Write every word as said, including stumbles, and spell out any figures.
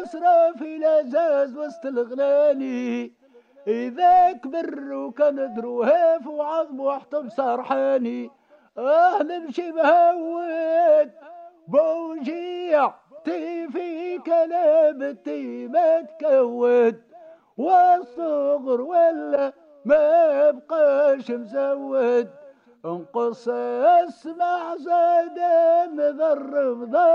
يصرف الازاز وسط الغناني، اذا كبر وكان دروهاف وعظمه حطب سرحاني. اه نمشي مهود بوجيع في كلامتي ما تكود، والصغر ولا ما بقاش مزود، انقص اسمع زاد مذرب ضر